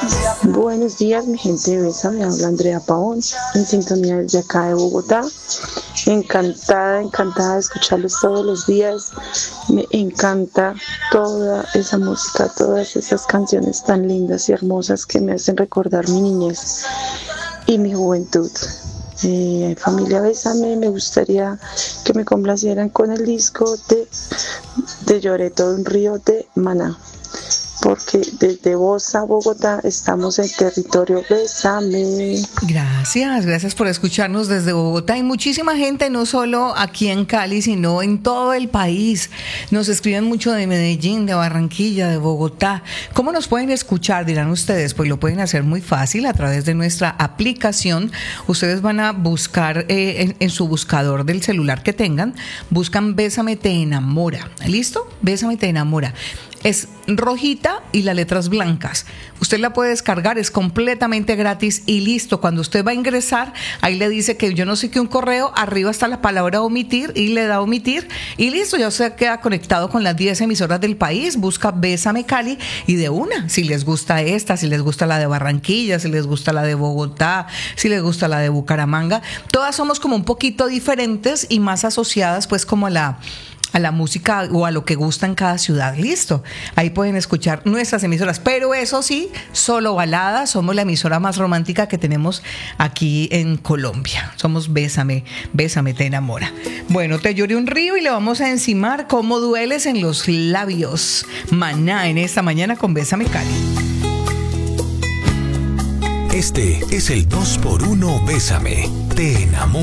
Buenos días, mi gente de Besa, me habla Andrea Pavón, en sintonía desde acá de Bogotá. Encantada, encantada de escucharlos todos los días. Me encanta toda esa música, todas esas canciones tan lindas y hermosas que me hacen recordar mi niñez y mi juventud. Familia Bésame, me gustaría que me complacieran con el disco de Lloré todo un río de Maná, porque desde Bosa, Bogotá, estamos en territorio Bésame. Gracias por escucharnos desde Bogotá. Hay muchísima gente, no solo aquí en Cali, sino en todo el país. Nos escriben mucho de Medellín, de Barranquilla, de Bogotá. ¿Cómo nos pueden escuchar? Dirán ustedes. Pues lo pueden hacer muy fácil a través de nuestra aplicación. Ustedes van a buscar en su buscador del celular que tengan, buscan Bésame te enamora. ¿Listo? Bésame te enamora. Es rojita y las letras blancas. Usted la puede descargar, es completamente gratis y listo. Cuando usted va a ingresar, ahí le dice que yo no sé qué un correo, arriba está la palabra omitir y le da omitir y listo, ya usted queda conectado con las 10 emisoras del país, busca Bésame Cali y de una, si les gusta esta, si les gusta la de Barranquilla, si les gusta la de Bogotá, si les gusta la de Bucaramanga, todas somos como un poquito diferentes y más asociadas pues como a la música o a lo que gusta en cada ciudad. Listo, ahí pueden escuchar nuestras emisoras, pero eso sí, solo baladas. Somos la emisora más romántica que tenemos aquí en Colombia. Somos Bésame te enamora. Bueno, te lloré un río y le vamos a encimar cómo dueles en los labios. Maná en esta mañana con Bésame Cali. Este es el 2x1 Bésame te enamora.